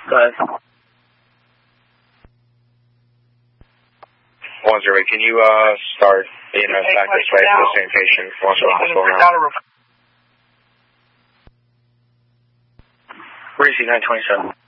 Go ahead. 108, can you start the EMS back this way for the same patient? Once we're hospital now. Breezy 927.